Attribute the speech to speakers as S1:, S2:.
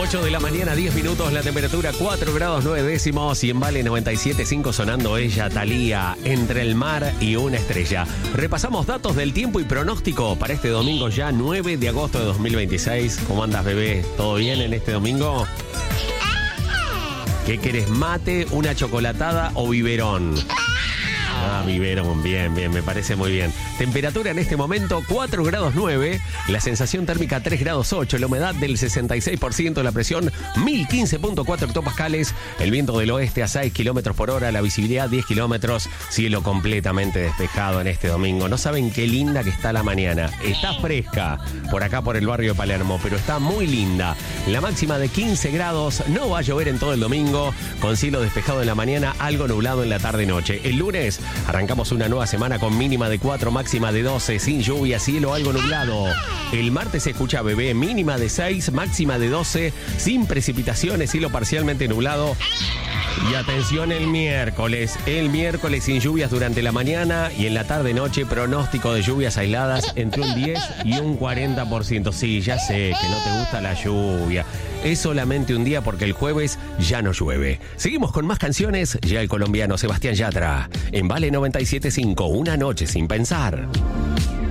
S1: 8 de la mañana, 10 minutos, la temperatura 4 grados 9 décimos y en Vale 97.5 sonando ella, Thalía, Entre el mar y una estrella. Repasamos datos del tiempo y pronóstico para este domingo ya 9 de agosto de 2026. ¿Cómo andas, bebé? ¿Todo bien en este domingo? ¿Qué querés, mate, una chocolatada o biberón? Ah, biberón, bien, me parece muy bien. Temperatura en este momento 4 grados 9, la sensación térmica 3 grados 8, la humedad del 66%, la presión 1015.4 hectopascales, el viento del oeste a 6 kilómetros por hora, la visibilidad 10 kilómetros, cielo completamente despejado en este domingo. No saben qué linda que está la mañana. Está fresca por acá por el barrio de Palermo, pero está muy linda. La máxima de 15 grados, no va a llover en todo el domingo, con cielo despejado en la mañana, algo nublado en la tarde-noche. El lunes arrancamos una nueva semana con mínima de 4, máxima de 12, sin lluvia, cielo algo nublado. El martes se escucha, bebé, mínima de 6, máxima de 12, sin precipitaciones, cielo parcialmente nublado. Y atención el miércoles sin lluvias durante la mañana y en la tarde-noche pronóstico de lluvias aisladas entre un 10 y un 40%. Sí, ya sé que no te gusta la lluvia. Es solamente un día porque el jueves ya no llueve. Seguimos con más canciones. Ya el colombiano Sebastián Yatra. En Vale 97.5, Una noche sin pensar.